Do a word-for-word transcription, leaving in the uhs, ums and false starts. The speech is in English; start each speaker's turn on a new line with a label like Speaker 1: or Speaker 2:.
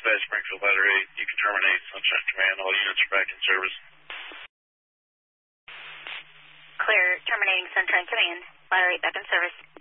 Speaker 1: Dispatch, Springfield Ladder eight. You can terminate Sunshine Command. All units are back in service.
Speaker 2: Clear, terminating Sunshine Command. Ladder eight back in service.